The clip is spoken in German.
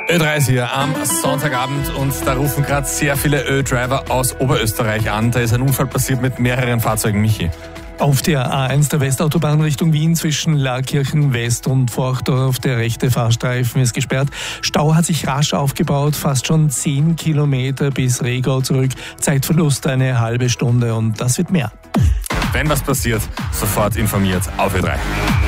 Ö3 ist hier am Sonntagabend und da rufen gerade sehr viele Ö-Driver aus Oberösterreich an. Da ist ein Unfall passiert mit mehreren Fahrzeugen. Michi. Auf der A1 der Westautobahn Richtung Wien zwischen Laakirchen West und Forchdorf, der rechte Fahrstreifen ist gesperrt. Stau hat sich rasch aufgebaut, fast schon 10 Kilometer bis Regau zurück. Zeitverlust eine halbe Stunde und das wird mehr. Wenn was passiert, sofort informiert auf Ö3.